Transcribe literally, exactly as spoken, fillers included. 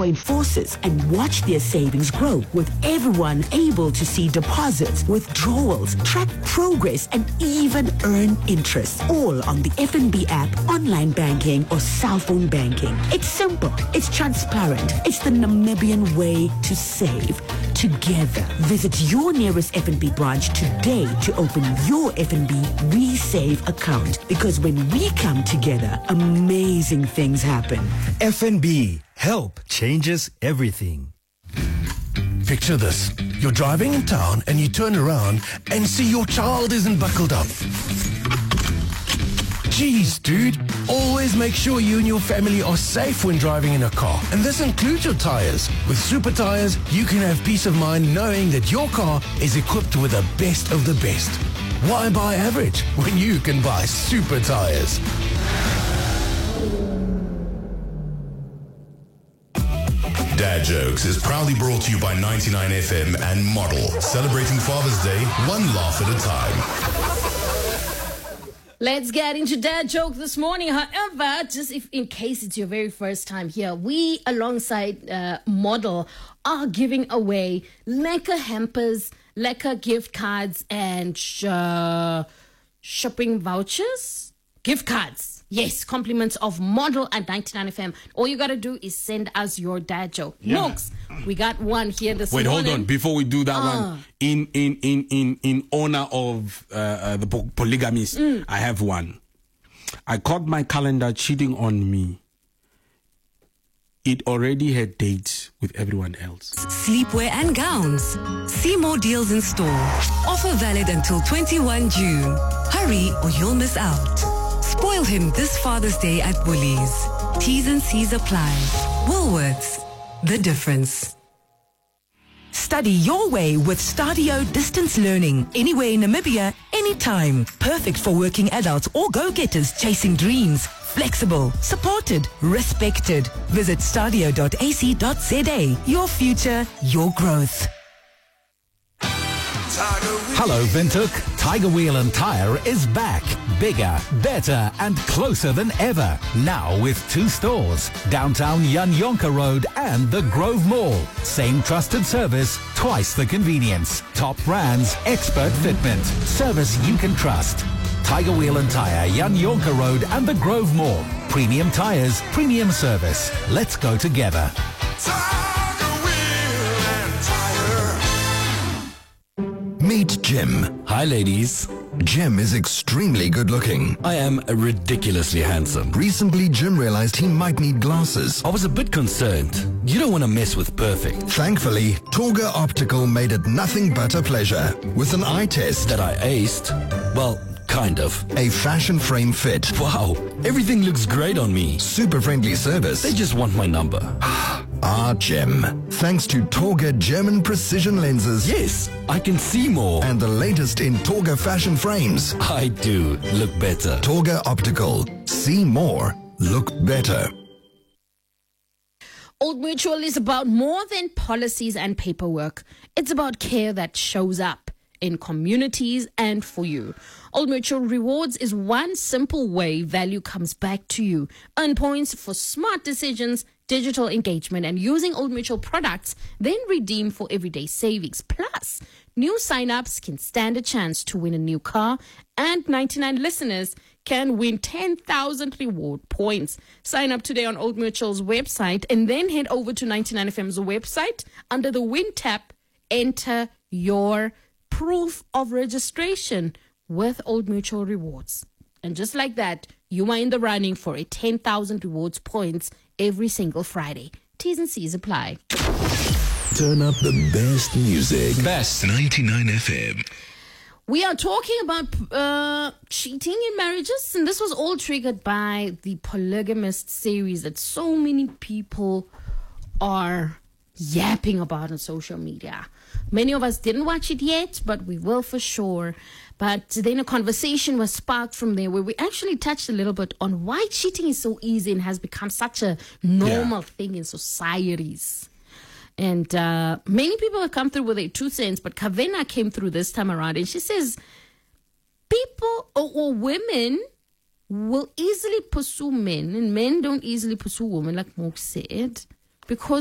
join forces and watch their savings grow, with everyone able to see deposits, withdrawals, track progress, and even earn interest, all on the F N B app, online banking, or cell phone banking. It's simple, it's transparent, it's the Namibian way to save together. Visit your nearest F N B branch today to open your F N B We Save account, because when we come together, amazing things happen. F N B. Help changes everything. Picture this. You're driving in town and you turn around and see your child isn't buckled up. Jeez, dude. Always make sure you and your family are safe when driving in a car. And this includes your tires. With Super Tires, you can have peace of mind knowing that your car is equipped with the best of the best. Why buy average when you can buy Super Tires? Dad Jokes is proudly brought to you by ninety-nine F M and Model, celebrating Father's Day one laugh at a time. Let's get into Dad Joke this morning. However, just if in case it's your very first time here, we, alongside uh, Model, are giving away lekker hampers, lekker gift cards, and sh- uh, shopping vouchers? Gift cards. Yes, compliments of Model at ninety-nine F M. All you got to do is send us your dad joke. Yeah. Nooks, we got one here this Wait, morning. hold on. Before we do that uh. one, in in in in in honor of uh, uh, the po- polygamists, mm. I have one. I caught my calendar cheating on me. It already had dates with everyone else. Sleepwear and gowns. See more deals in store. Offer valid until twenty-first of June. Hurry or you'll miss out. Spoil him this Father's Day at Woolies. T's and C's apply. Woolworths, the difference. Study your way with Stadio Distance Learning. Anywhere in Namibia, anytime. Perfect for working adults or go-getters chasing dreams. Flexible, supported, respected. Visit stadio dot a c dot z a. Your future, your growth. Hello, Windhoek. Tiger Wheel and Tire is back. Bigger, better, and closer than ever. Now with two stores. Downtown Jan Jonker Road and the Grove Mall. Same trusted service, twice the convenience. Top brands, expert fitment. Service you can trust. Tiger Wheel and Tire, Jan Jonker Road and the Grove Mall. Premium tires, premium service. Let's go together. Meet Jim. Hi, ladies. Jim is extremely good looking. I am ridiculously handsome. Recently, Jim realized he might need glasses. I was a bit concerned. You don't want to mess with perfect. Thankfully, Torga Optical made it nothing but a pleasure. With an eye test that I aced. Well, kind of. A fashion frame fit. Wow, everything looks great on me. Super friendly service. They just want my number. Ah, Jim. Thanks to Torga German precision lenses. Yes, I can see more. And the latest in Torga fashion frames. I do look better. Torga Optical. See more. Look better. Old Mutual is about more than policies and paperwork. It's about care that shows up in communities and for you. Old Mutual Rewards is one simple way value comes back to you. Earn points for smart decisions, digital engagement, and using Old Mutual products, then redeem for everyday savings. Plus, new sign-ups can stand a chance to win a new car, and ninety-nine listeners can win ten thousand reward points. Sign up today on Old Mutual's website and then head over to ninety-nine F M's website. Under the Win tab, enter your proof of registration with Old Mutual Rewards. And just like that, you are in the running for a ten thousand rewards points every single Friday. T's and C's apply. Turn up the best music. Best ninety-nine F M. We are talking about uh, cheating in marriages, and this was all triggered by the Polygamist series that so many people are yapping about on social media. Many of us didn't watch it yet, but we will for sure. But then a conversation was sparked from there where we actually touched a little bit on why cheating is so easy and has become such a normal yeah. thing in societies. And uh, many people have come through with their two cents, but Kavena came through this time around and she says, people or, or women will easily pursue men and men don't easily pursue women, like Mook said, because